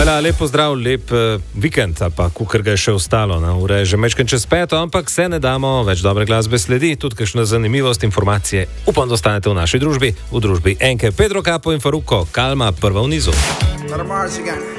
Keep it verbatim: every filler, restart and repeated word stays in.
Hvala, lep pozdrav, lep uh, vikend, ali pa kukar ga je še ostalo. Na ure je že mečken čez peto, ampak se ne damo, več dobre glasbe sledi, tudi kakšna zanimivost, informacije. Upam, da ostanete v naši družbi, v družbi Enke, Pedro Capo in Faruko, Kalma, prva v nizu.